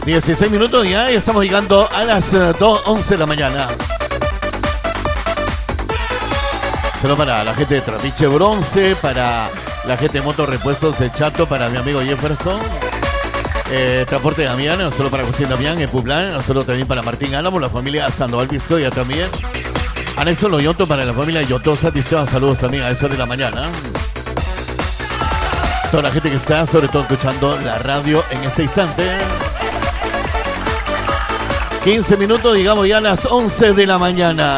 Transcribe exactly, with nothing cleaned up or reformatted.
dieciséis minutos ya, y estamos llegando a las dos once de la mañana. Solo para la gente de Trapiche Bronce, para la gente de Moto Repuestos de Chato, para mi amigo Jefferson. Eh, Transporte de Damián, no solo para José Damián en Publán, no solo también para Martín Álamo, la familia Sandoval Vizcoya también. Anexo Loyoto para la familia Yotosa, Tiseban, saludos también a eso de la mañana. Toda la gente que está, sobre todo, escuchando la radio en este instante. quince minutos, digamos ya a las once de la mañana.